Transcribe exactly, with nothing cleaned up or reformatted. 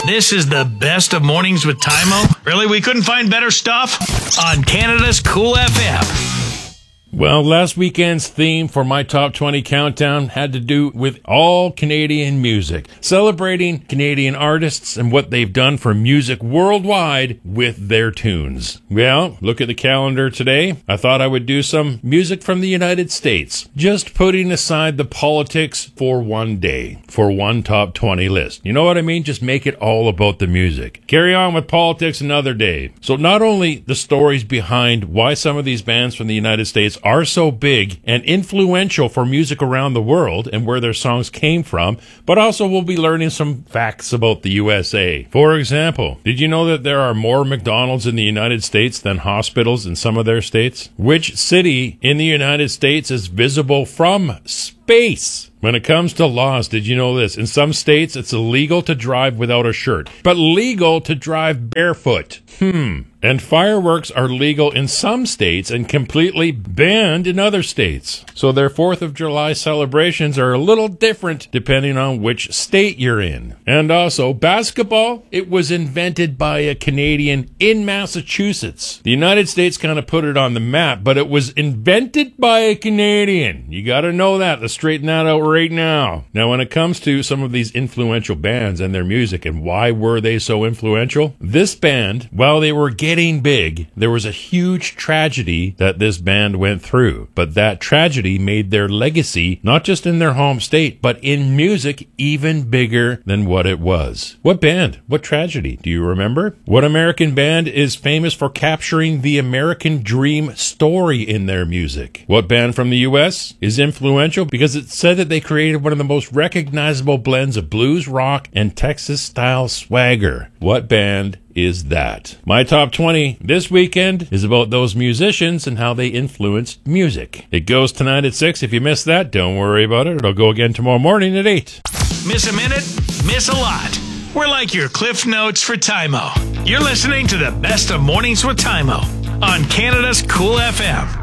This is the best of Mornings with Tymo. Really, we couldn't find better stuff? On Canada's Cool F M. Well, last weekend's theme for my Top twenty Countdown had to do with all Canadian music, celebrating Canadian artists and what they've done for music worldwide with their tunes. Well, look at the calendar today. I thought I would do some music from the United States, just putting aside the politics for one day, for one Top twenty list. You know what I mean? Just make it all about the music. Carry on with politics another day. So not only the stories behind why some of these bands from the United States are so big and influential for music around the world and where their songs came from, but also we'll be learning some facts about the U S A. For example, did you know that there are more McDonald's in the United States than hospitals in some of their states? Which city in the United States is visible from space? When it comes to laws, did you know this? In some states, it's illegal to drive without a shirt, but legal to drive barefoot. Hmm. And fireworks are legal in some states and completely banned in other states. So their fourth of July celebrations are a little different depending on which state you're in. And also, basketball, it was invented by a Canadian in Massachusetts. The United States kind of put it on the map, but it was invented by a Canadian. You got to know that. Let's straighten that out right now. Now, when it comes to some of these influential bands and their music and why were they so influential, this band, while they were getting Getting big, there was a huge tragedy that this band went through. But that tragedy made their legacy, not just in their home state, but in music, even bigger than what it was. What band? What tragedy? Do you remember? What American band is famous for capturing the American dream story in their music? What band from the U S is influential because it said that they created one of the most recognizable blends of blues, rock, and Texas-style swagger? What band is that? My Top twenty this weekend is about those musicians and how they influenced music. It goes tonight at six. If you missed that, don't worry about it. It'll go again tomorrow morning at eight. Miss a minute? Miss a lot. We're like your Cliff Notes for Tymo. You're listening to the best of Mornings with Tymo on Canada's Cool F M.